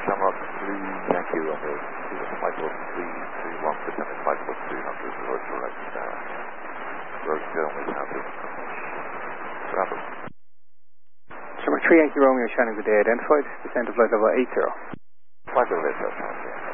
camera 3 Yankee Romeo, flight level 331, descending flight level 300, road direct, road only southeast. Bravo. Number 3 Yankee Romeo, Shannon, good day, identified, descend to flight level 80. Flight level 80,